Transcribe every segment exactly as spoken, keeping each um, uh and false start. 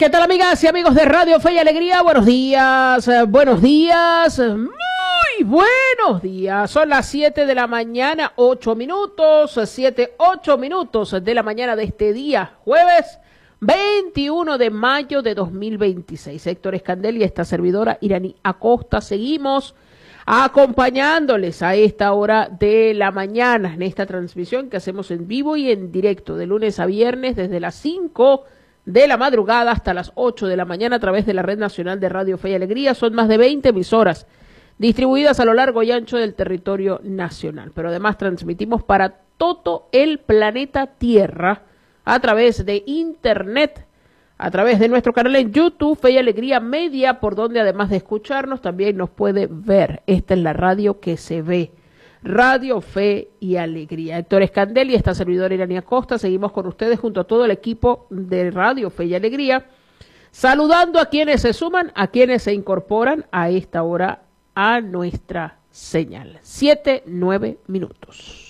¿Qué tal, amigas y amigos de Radio Fe y Alegría? Buenos días, eh, buenos días, muy buenos días. Son las siete de la mañana, ocho minutos, siete, ocho minutos de la mañana de este día, jueves veintiuno de mayo de dos mil veintiséis. Héctor Escandel y esta servidora Irani Acosta seguimos acompañándoles a esta hora de la mañana en esta transmisión que hacemos en vivo y en directo de lunes a viernes desde las cinco de la madrugada hasta las ocho de la mañana a través de la Red Nacional de Radio Fe y Alegría. Son más de veinte emisoras distribuidas a lo largo y ancho del territorio nacional, pero además transmitimos para todo el planeta Tierra a través de internet, a través de nuestro canal en YouTube, Fe y Alegría Media, por donde además de escucharnos también nos puede ver. Esta es la radio que se ve, Radio Fe y Alegría. Héctor Escandel y esta servidora Irani Acosta, seguimos con ustedes junto a todo el equipo de Radio Fe y Alegría, saludando a quienes se suman, a quienes se incorporan a esta hora a nuestra señal. Siete, nueve minutos.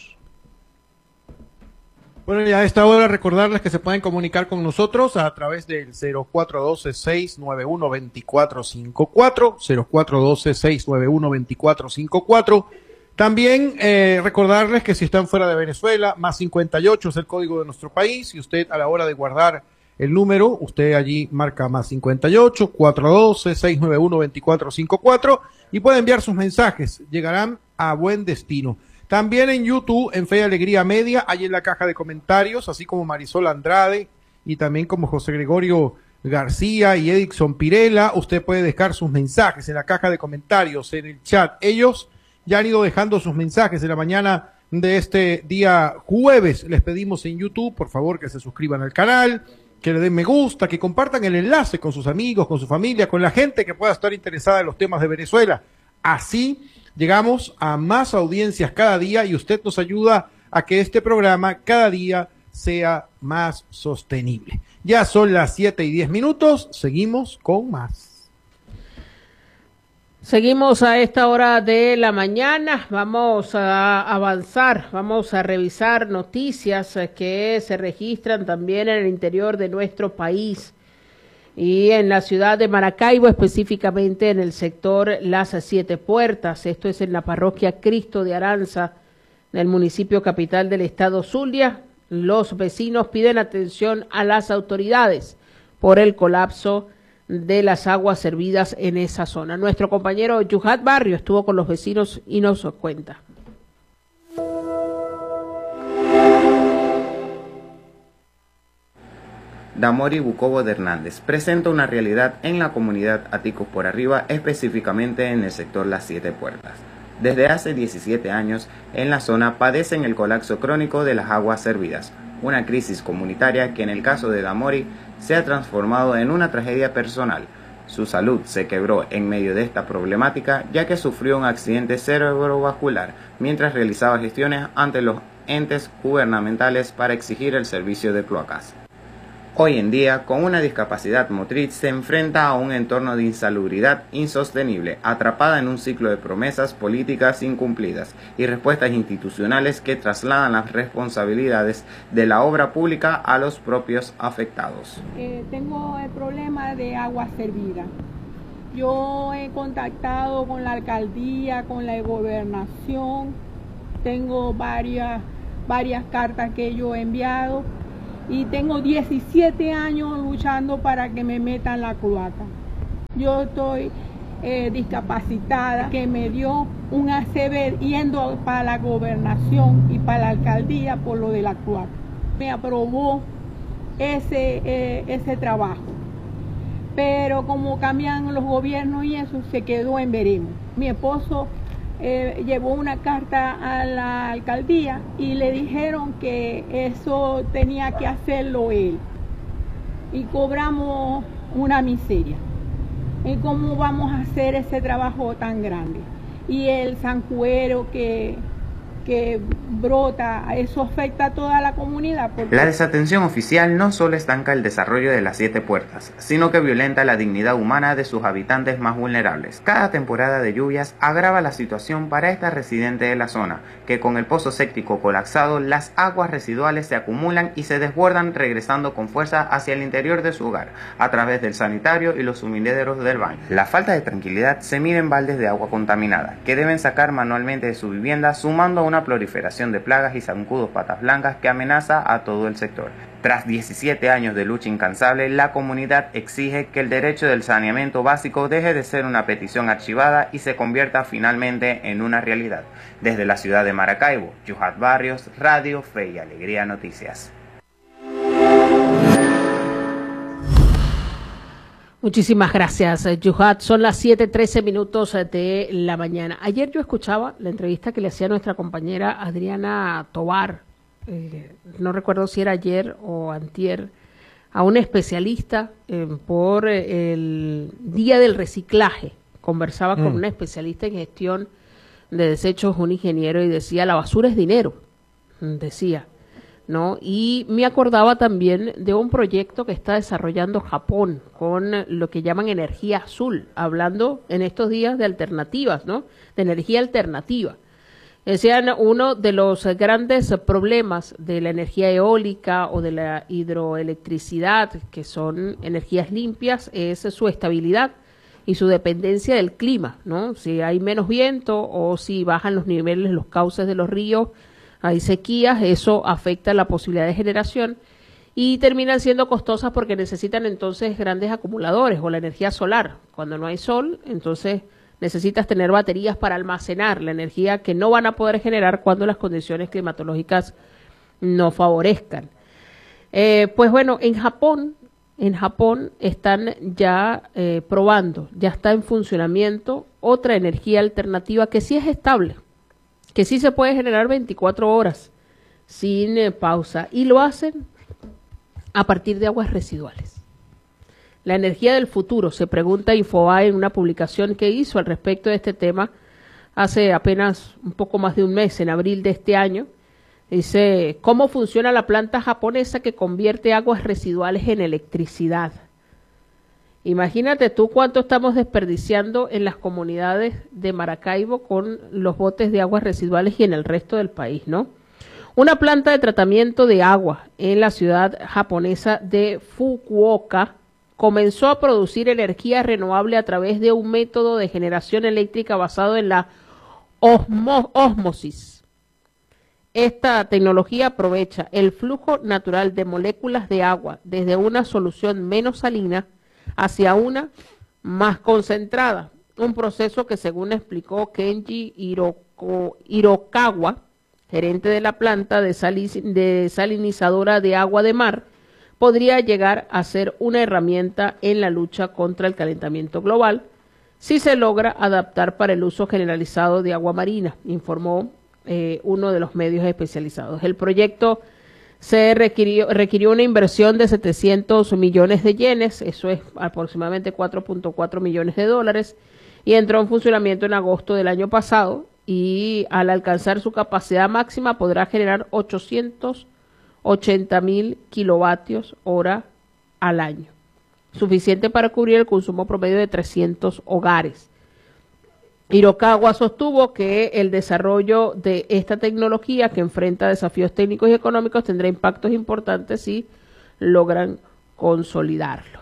Bueno, y a esta hora recordarles que se pueden comunicar con nosotros a través del cero cuatro uno dos, seis nueve uno, dos cuatro cinco cuatro, cero cuatro uno dos, seis nueve uno, dos cuatro cinco cuatro. También eh, recordarles que si están fuera de Venezuela, más cincuenta y ocho es el código de nuestro país, y usted a la hora de guardar el número, usted allí marca más cincuenta y ocho, cuatro uno dos, seis nueve uno, dos cuatro cinco cuatro y puede enviar sus mensajes, llegarán a buen destino. También en YouTube, en Fe y Alegría Media, hay en la caja de comentarios, así como Marisol Andrade y también como José Gregorio García y Edison Pirela, usted puede dejar sus mensajes en la caja de comentarios, en el chat. Ellos ya han ido dejando sus mensajes en la mañana de este día jueves. Les pedimos en YouTube, por favor, que se suscriban al canal, que le den me gusta, que compartan el enlace con sus amigos, con su familia, con la gente que pueda estar interesada en los temas de Venezuela. Así llegamos a más audiencias cada día y usted nos ayuda a que este programa cada día sea más sostenible. Ya son las siete y diez minutos, seguimos con más. Seguimos a esta hora de la mañana, vamos a avanzar, vamos a revisar noticias que se registran también en el interior de nuestro país y en la ciudad de Maracaibo, específicamente en el sector Las Siete Puertas. Esto es en la parroquia Cristo de Aranza, del municipio capital del estado Zulia. Los vecinos piden atención a las autoridades por el colapso de las aguas servidas en esa zona. Nuestro compañero Yuhat Barrio estuvo con los vecinos y nos cuenta. Damori Bukovo de Hernández presenta una realidad en la comunidad Aticos por Arriba, específicamente en el sector Las Siete Puertas. Desde hace diecisiete años, en la zona padecen el colapso crónico de las aguas servidas, una crisis comunitaria que en el caso de Damori se ha transformado en una tragedia personal. Su salud se quebró en medio de esta problemática, ya que sufrió un accidente cerebrovascular mientras realizaba gestiones ante los entes gubernamentales para exigir el servicio de cloacas. Hoy en día, con una discapacidad motriz, se enfrenta a un entorno de insalubridad insostenible, atrapada en un ciclo de promesas políticas incumplidas y respuestas institucionales que trasladan las responsabilidades de la obra pública a los propios afectados. Eh, tengo el problema de agua servida. Yo he contactado con la alcaldía, con la gobernación, tengo varias, varias cartas que yo he enviado. Y tengo diecisiete años luchando para que me metan la cloaca. Yo estoy eh, discapacitada, que me dio un A C V yendo para la gobernación y para la alcaldía por lo de la cloaca. Me aprobó ese, eh, ese trabajo. Pero como cambian los gobiernos y eso, se quedó en veremos. Mi esposo Eh, llevó una carta a la alcaldía y le dijeron que eso tenía que hacerlo él y cobramos una miseria. ¿Y cómo vamos a hacer ese trabajo tan grande? Y el zancuero que, que brota, eso afecta a toda la comunidad. Porque... La desatención oficial no solo estanca el desarrollo de las siete puertas, sino que violenta la dignidad humana de sus habitantes más vulnerables. Cada temporada de lluvias agrava la situación para esta residente de la zona, que con el pozo séptico colapsado, las aguas residuales se acumulan y se desbordan, regresando con fuerza hacia el interior de su hogar, a través del sanitario y los sumideros del baño. La falta de tranquilidad se mide en baldes de agua contaminada, que deben sacar manualmente de su vivienda, sumando a una proliferación de plagas y zancudos patas blancas que amenaza a todo el sector. Tras diecisiete años de lucha incansable, la comunidad exige que el derecho del saneamiento básico deje de ser una petición archivada y se convierta finalmente en una realidad. Desde la ciudad de Maracaibo, Yuhat Barrios, Radio Fe y Alegría Noticias. Muchísimas gracias, Yuhat. Son las siete trece minutos de la mañana. Ayer yo escuchaba la entrevista que le hacía nuestra compañera Adriana Tobar, eh, no recuerdo si era ayer o antier, a un especialista eh, por el Día del Reciclaje. Conversaba mm. con una especialista en gestión de desechos, un ingeniero, y decía, la basura es dinero, decía. ¿no? Y me acordaba también de un proyecto que está desarrollando Japón con lo que llaman energía azul, hablando en estos días de alternativas, ¿no? De energía alternativa. Decían, uno de los grandes problemas de la energía eólica o de la hidroelectricidad, que son energías limpias, es su estabilidad y su dependencia del clima, ¿no? Si hay menos viento o si bajan los niveles, los cauces de los ríos, hay sequías, eso afecta la posibilidad de generación y terminan siendo costosas porque necesitan entonces grandes acumuladores o la energía solar. Cuando no hay sol, entonces necesitas tener baterías para almacenar la energía que no van a poder generar cuando las condiciones climatológicas no favorezcan. Eh, pues bueno, en Japón, en Japón están ya eh, probando, ya está en funcionamiento otra energía alternativa que sí es estable, que sí se puede generar veinticuatro horas sin eh, pausa, y lo hacen a partir de aguas residuales. La energía del futuro, se pregunta Infobae en una publicación que hizo al respecto de este tema hace apenas un poco más de un mes, en abril de este año. Dice, ¿cómo funciona la planta japonesa que convierte aguas residuales en electricidad? Imagínate tú cuánto estamos desperdiciando en las comunidades de Maracaibo con los botes de aguas residuales y en el resto del país, ¿no? Una planta de tratamiento de agua en la ciudad japonesa de Fukuoka comenzó a producir energía renovable a través de un método de generación eléctrica basado en la osmo- ósmosis. Esta tecnología aprovecha el flujo natural de moléculas de agua desde una solución menos salina hacia una más concentrada, un proceso que, según explicó Kenji Hiroko, Hirokawa, gerente de la planta de, salic- de salinizadora de agua de mar, podría llegar a ser una herramienta en la lucha contra el calentamiento global si se logra adaptar para el uso generalizado de agua marina, informó eh, uno de los medios especializados. El proyecto se requirió, requirió una inversión de setecientos millones de yenes, eso es aproximadamente cuatro punto cuatro millones de dólares, y entró en funcionamiento en agosto del año pasado, y al alcanzar su capacidad máxima podrá generar ochocientos ochenta mil kilovatios hora al año, suficiente para cubrir el consumo promedio de trescientos hogares. Hirokawa sostuvo que el desarrollo de esta tecnología, que enfrenta desafíos técnicos y económicos, tendrá impactos importantes si logran consolidarlo.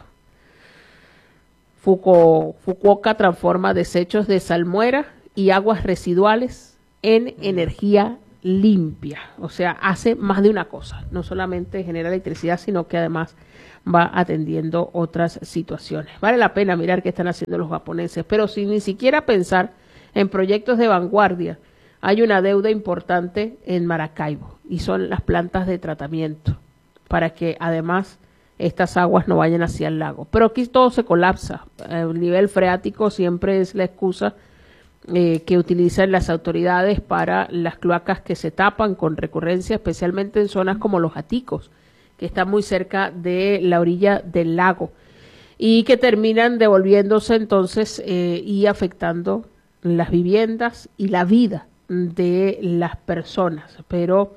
Fuku, Fukuoka transforma desechos de salmuera y aguas residuales en energía limpia, o sea, hace más de una cosa, no solamente genera electricidad, sino que además va atendiendo otras situaciones. Vale la pena mirar qué están haciendo los japoneses, pero sin ni siquiera pensar en proyectos de vanguardia, hay una deuda importante en Maracaibo, y son las plantas de tratamiento, para que además estas aguas no vayan hacia el lago. Pero aquí todo se colapsa, el nivel freático siempre es la excusa Eh, que utilizan las autoridades para las cloacas que se tapan con recurrencia, especialmente en zonas como Los Aticos, que están muy cerca de la orilla del lago, y que terminan devolviéndose entonces eh, y afectando las viviendas y la vida de las personas, pero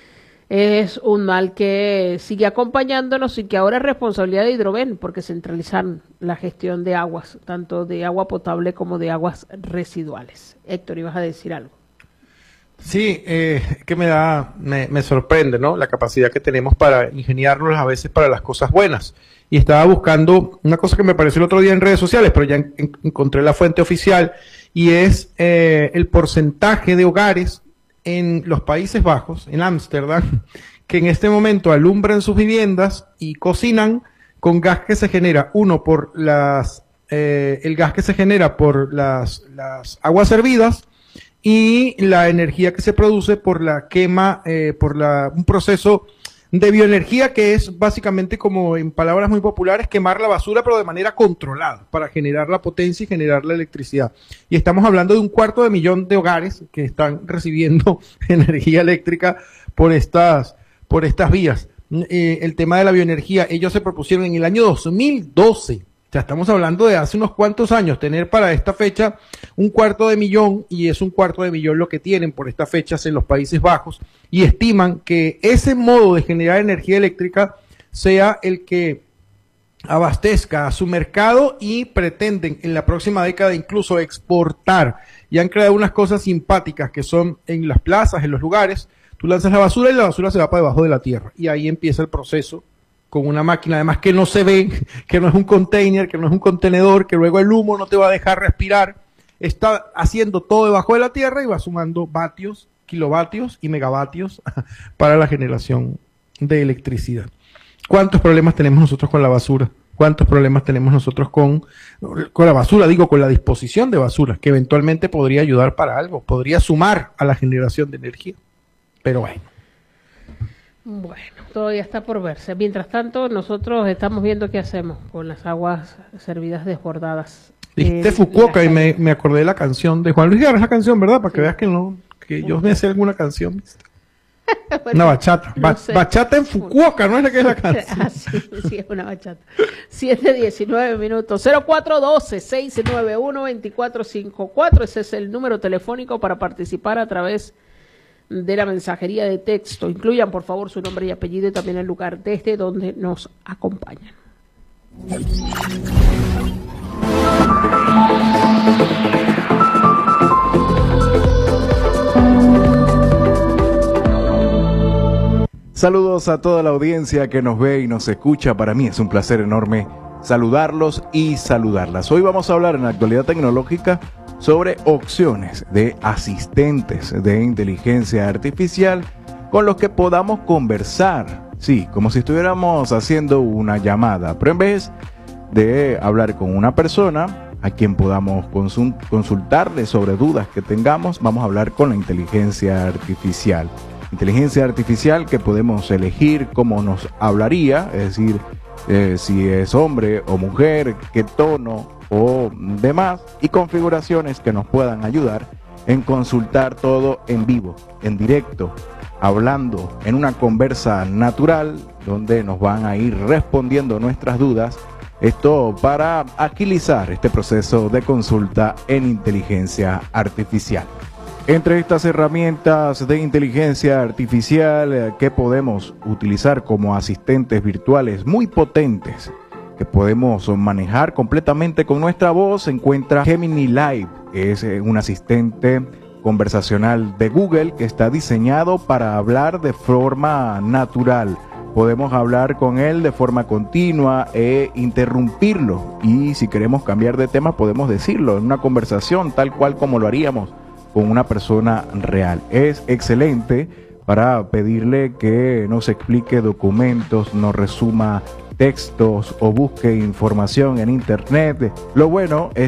es un mal que sigue acompañándonos y que ahora es responsabilidad de Hidroven, porque centralizan la gestión de aguas, tanto de agua potable como de aguas residuales. Héctor, ¿ibas a decir algo? Sí, eh, que me da, me, me sorprende, ¿no? La capacidad que tenemos para ingeniarnos a veces para las cosas buenas. Y estaba buscando una cosa que me apareció el otro día en redes sociales, pero ya en, en, encontré la fuente oficial, y es eh, el porcentaje de hogares en los Países Bajos, en Ámsterdam, que en este momento alumbran sus viviendas y cocinan con gas que se genera, uno, por las, eh, el gas que se genera por las, las aguas hervidas, y la energía que se produce por la quema, eh, por la, un proceso de bioenergía que es básicamente, como en palabras muy populares, quemar la basura pero de manera controlada para generar la potencia y generar la electricidad. Y estamos hablando de un cuarto de millón de hogares que están recibiendo energía eléctrica por estas, por estas vías. Eh, el tema de la bioenergía, ellos se propusieron en el año dos mil doce. O sea, estamos hablando de hace unos cuantos años, tener para esta fecha un cuarto de millón, y es un cuarto de millón lo que tienen por estas fechas en los Países Bajos, y estiman que ese modo de generar energía eléctrica sea el que abastezca a su mercado, y pretenden en la próxima década incluso exportar. Y han creado unas cosas simpáticas que son en las plazas, en los lugares, tú lanzas la basura y la basura se va para debajo de la tierra, y ahí empieza el proceso con una máquina, además que no se ve, que no es un container, que no es un contenedor, que luego el humo no te va a dejar respirar. Está haciendo todo debajo de la tierra y va sumando vatios, kilovatios y megavatios para la generación de electricidad. ¿Cuántos problemas tenemos nosotros con la basura? ¿Cuántos problemas tenemos nosotros con, con la basura? Digo, con la disposición de basura, que eventualmente podría ayudar para algo, podría sumar a la generación de energía. Pero bueno. Bueno, todavía está por verse. Mientras tanto, nosotros estamos viendo qué hacemos con las aguas servidas desbordadas. Dijiste Fukuoka y me, me acordé de la canción de Juan Luis Guerra, esa canción, ¿verdad? Para sí. que veas que no, que yo me sé alguna canción. Bueno, una bachata. No ba sé. Bachata en Fukuoka, ¿no es la que es la canción? Ah, sí, sí, es una bachata. siete diecinueve minutos. cero cuatro uno dos, seis nueve uno, dos cuatro cinco cuatro. Ese es el número telefónico para participar a través de la mensajería de texto. Incluyan por favor su nombre y apellido y también el lugar desde donde nos acompañan. Saludos a toda la audiencia que nos ve y nos escucha. Para mí es un placer enorme saludarlos y saludarlas. Hoy vamos a hablar en la actualidad tecnológica sobre opciones de asistentes de inteligencia artificial con los que podamos conversar, sí, como si estuviéramos haciendo una llamada, pero en vez de hablar con una persona a quien podamos consultarle sobre dudas que tengamos, vamos a hablar con la inteligencia artificial. Inteligencia artificial que podemos elegir cómo nos hablaría, es decir, eh, si es hombre o mujer, qué tono o demás, y configuraciones que nos puedan ayudar en consultar todo en vivo, en directo, hablando en una conversa natural donde nos van a ir respondiendo nuestras dudas. Esto para agilizar este proceso de consulta en inteligencia artificial. Entre estas herramientas de inteligencia artificial que podemos utilizar como asistentes virtuales muy potentes, que podemos manejar completamente con nuestra voz, se encuentra Gemini Live, que es un asistente conversacional de Google que está diseñado para hablar de forma natural. Podemos hablar con él de forma continua e interrumpirlo, y si queremos cambiar de tema podemos decirlo en una conversación tal cual como lo haríamos con una persona real. Es excelente para pedirle que nos explique documentos, nos resuma textos o busque información en internet. Lo bueno es